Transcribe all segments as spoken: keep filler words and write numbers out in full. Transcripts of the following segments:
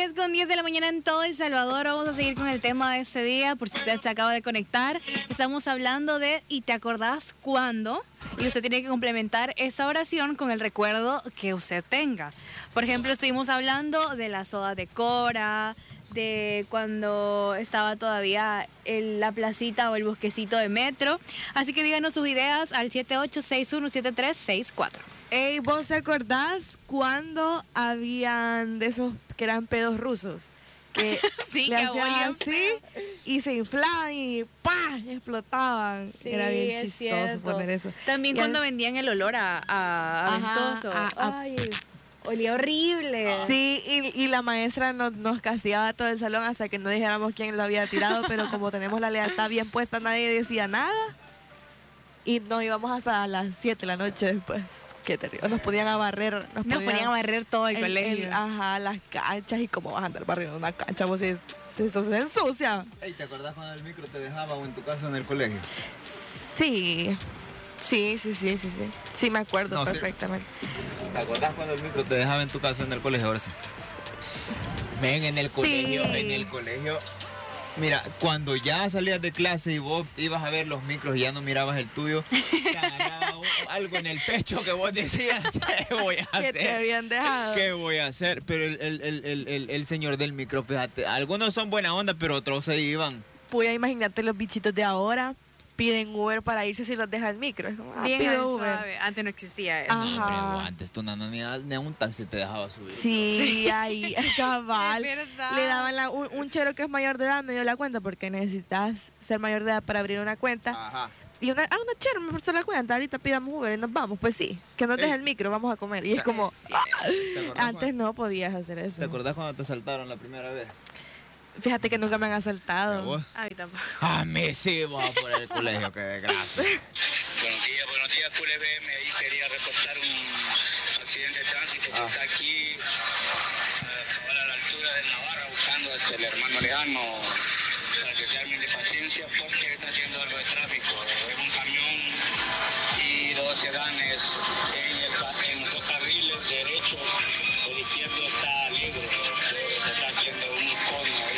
diez con diez de la mañana en todo El Salvador. Vamos a seguir con el tema de este día, por si usted se acaba de conectar. Estamos hablando de ¿y te acordás cuándo? Y usted tiene que complementar esa oración con el recuerdo que usted tenga. Por ejemplo, estuvimos hablando de las sodas de Cora, de cuando estaba todavía en la placita o el bosquecito de Metro. Así que díganos sus ideas al siete ocho seis uno siete tres seis cuatro. Ey, ¿vos te acordás cuando habían de esos que eran pedos rusos? Que sí, le que hacían así y se inflaban y ¡pah! Explotaban. Sí, era bien es chistoso cierto. poner eso. También Y cuando al- vendían el olor a, a, a Ajá, ventoso. a- a- Ay, olía horrible. Sí, y, y la maestra nos, nos castigaba todo el salón hasta que no dijéramos quién lo había tirado, pero como tenemos la lealtad bien puesta, nadie decía nada. Y nos íbamos hasta las siete de la noche después. Qué terrible. Nos ponían a barrer. Nos, Nos ponían a barrer todo el, el- colegio. el- ajá, las canchas. ¿Y cómo vas a andar barriendo una cancha? Vos es, eso se ensucia. Ey, ¿te acordás cuando el micro te dejaba o en tu caso en el colegio? Sí. Sí, sí, sí, sí, sí. Sí, me acuerdo No, sí. perfectamente. ¿Te acordás cuando el micro te dejaba en tu casa en el colegio? Ahora sí. Ven, en el colegio, Sí. en el colegio. Mira, cuando ya salías de clase y vos ibas a ver los micros y ya no mirabas el tuyo, te agarraba un- algo en el pecho que vos decías, ¿qué voy a Que hacer? te habían dejado. ¿Qué voy a hacer? Pero el, el, el, el, el, el señor del micro, fíjate, algunos son buena onda, pero otros se iban. Pues imagínate los bichitos de ahora. Piden Uber para irse si los deja el micro. Es como, ah, Bien pide al Uber. suave. Antes no existía eso. Ajá. Hombre, vos antes tú no, no, ni, a, ni a un taxi te dejaba subir. Sí, ahí, cabal. Es verdad. Le daban la- un, un chero que es mayor de edad, me dio la cuenta, porque necesitas ser mayor de edad para abrir una cuenta. Ajá. Y una, ah, una chero me prestó la cuenta, ahorita pidamos Uber y nos vamos. Pues sí, que nos deje Ey. el micro, vamos a comer. Y es como, Es cierto. ah, ¿Te acordás antes cuando- no podías hacer ¿Te eso. acordás cuando te saltaron la primera vez? Fíjate que nunca me han ¿A asaltado. vos? A mí tampoco. A mí sí, vos por el colegio, qué desgracia. Buenos días, buenos días, Full F M. Ahí quería reportar un accidente de tránsito que Ah. está aquí, eh, ahora a la altura de Navarra, buscando hacia el hermano lejano, para que se armen de paciencia porque está haciendo algo de tráfico. Es un camión y dos sedanes en, el, ca- en los dos carriles derechos, el izquierdo está libre, se está haciendo un cono ahí.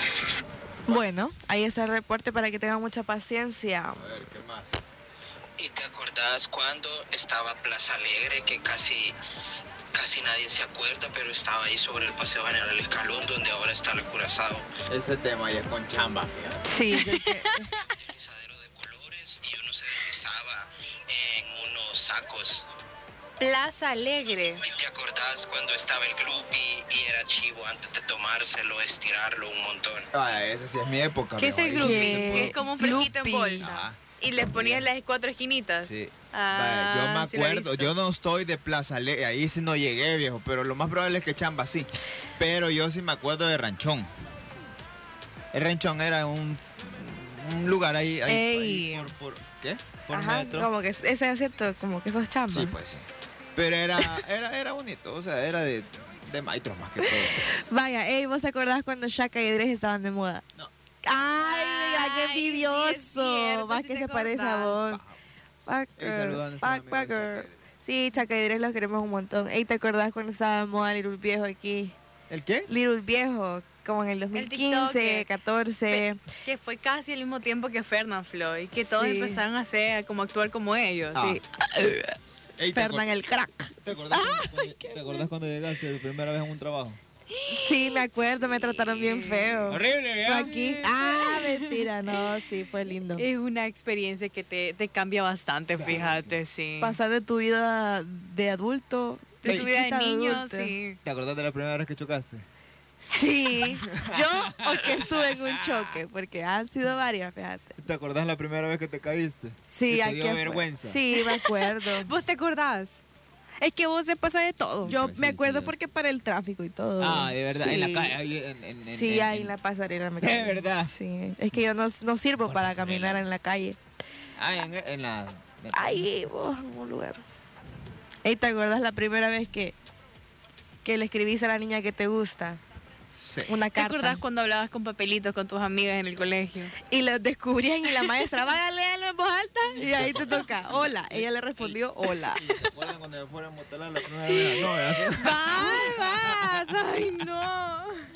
Bueno, ahí está el reporte para que tengan mucha paciencia. A ver, ¿qué más? ¿Y te acordás cuando estaba Plaza Alegre, que casi, casi nadie se acuerda, pero estaba ahí sobre el Paseo General Escalón, donde ahora está el Curazao? Ese tema ya es con chamba, fíjate. Sí, de que- Deslizadero de colores y uno se deslizaba en unos sacos. Plaza Alegre. ¿Y te acordás cuando estaba el Gloopy y era chivo antes de tomárselo, estirarlo un montón? Ah, esa sí es mi época. ¿Qué es mijo, el ahí groupie? sí te ¿Qué? Que es como un fresquito en Gloopy. bolsa. Ajá. Y les ponías las cuatro esquinitas. Sí. Ah, Vaya, yo me sí lo he acuerdo, visto. yo no estoy de Plaza Alegre, ahí sí no llegué, viejo, pero lo más probable es que chamba sí. Pero yo sí me acuerdo de Ranchón. El Ranchón era un, un lugar ahí, ahí, Ey. ahí por, por- ¿qué? Por Ajá, metro. como que ese es cierto, como que esos chambas. Sí, pues sí. Pero era, era, era bonito, o sea, era de, de maestros más que todo. Vaya, ey, ¿vos te acordás cuando Shaka y Dres estaban de moda? No. Ay, mira, qué Ay, sí, envidioso. es cierto, Más sí que te se parece a acordás. vos. Backer, Ey, saludos a nuestros amigos backer. de Shaka y Dres. Sí, Shaka y Dres los queremos un montón. Ey, ¿te acordás cuando estaba de moda Little Viejo aquí? ¿El qué? Little Viejo, como en el dos mil quince, TikToker. catorce. Que fue casi al mismo tiempo que Fernand Floyd. Que todos Sí. empezaron a hacer, como actuar como ellos. Ah. Sí. Ey, ¿te, Fernán acor- el crack. ¿te acordás, cuando, ¿te acordás cuando llegaste de primera vez a un trabajo? Sí, me acuerdo, me trataron bien feo. Horrible, Fue ¿ya? aquí. Ah, mentira, no, sí, fue lindo. Es una experiencia que te, te cambia bastante, Sí, fíjate, sí. Pasar de tu vida de adulto, De tu vida de chiquita a niño, adulta. sí. ¿Te acordás de la primera vez que chocaste? Sí, yo o que estuve en un choque, porque han sido varias, fíjate. ¿Te acordás la primera vez que te caíste? Sí, ¿Que te aquí dio fue. vergüenza? Sí, me acuerdo. ¿Vos te acordás? Es que vos se pasa de todo. Yo Pues me sí, acuerdo sí. porque para el tráfico y todo. Ah, de verdad, en la Sí. calle, ahí en, en, en- Sí, en- ahí en la pasarela me ¿De caí. verdad? Sí, es que yo no, no sirvo Por para pasarela. caminar en la calle. Ah, en, en la... Ahí, vos, en un lugar. Ey, ¿te acuerdas la primera vez que, que le escribiste a la niña que te gusta? Sí. Una ¿Te carta. acordás cuando hablabas con papelitos con tus amigas en el colegio? Y lo descubrían y la maestra, vaya, léalo en voz alta. Y ahí te toca, hola. Ella le respondió, hola. ¿Se acuerdan cuando me fueron a motelar la primera vez? No, eso. ¡Barbas! ¡Ay, no!